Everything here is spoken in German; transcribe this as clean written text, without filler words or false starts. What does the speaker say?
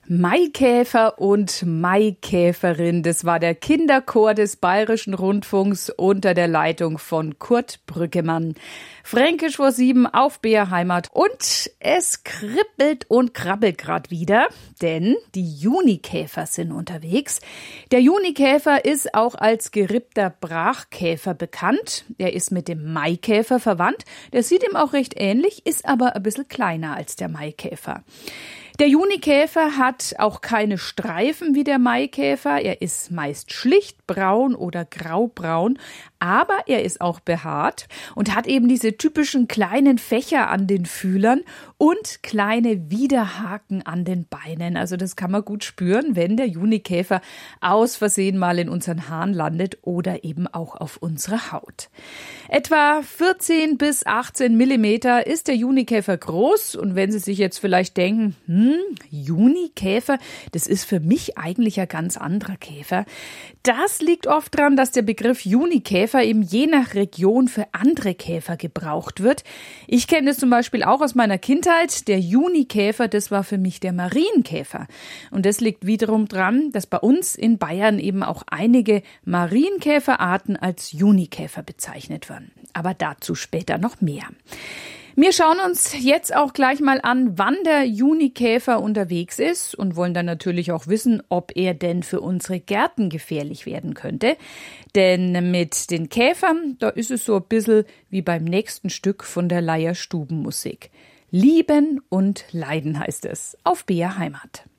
Maikäfer und Maikäferin, das war der Kinderchor des Bayerischen Rundfunks unter der Leitung von Kurt Brüggemann. Fränkisch vor 7 auf BR Heimat. Und es kribbelt und krabbelt gerade wieder, denn die Junikäfer sind unterwegs. Der Junikäfer ist auch als gerippter Brachkäfer bekannt. Er ist mit dem Maikäfer verwandt. Der sieht ihm auch recht ähnlich, ist aber ein bisschen kleiner als der Maikäfer. Der Junikäfer hat auch keine Streifen wie der Maikäfer. Er ist meist schlicht braun oder graubraun, aber er ist auch behaart und hat eben diese typischen kleinen Fächer an den Fühlern und kleine Widerhaken an den Beinen. Also das kann man gut spüren, wenn der Junikäfer aus Versehen mal in unseren Haaren landet oder eben auch auf unserer Haut. Etwa 14 bis 18 Millimeter ist der Junikäfer groß, und wenn Sie sich jetzt vielleicht denken, Junikäfer, das ist für mich eigentlich ein ganz anderer Käfer. Das liegt oft daran, dass der Begriff Junikäfer eben je nach Region für andere Käfer gebraucht wird. Ich kenne das zum Beispiel auch aus meiner Kindheit. Der Junikäfer, das war für mich der Marienkäfer. Und das liegt wiederum dran, dass bei uns in Bayern eben auch einige Marienkäferarten als Junikäfer bezeichnet werden. Aber dazu später noch mehr. Wir schauen uns jetzt auch gleich mal an, wann der Junikäfer unterwegs ist, und wollen dann natürlich auch wissen, ob er denn für unsere Gärten gefährlich werden könnte. Denn mit den Käfern, da ist es so ein bisschen wie beim nächsten Stück von der Leier Stubenmusik. Lieben und Leiden heißt es auf BR Heimat.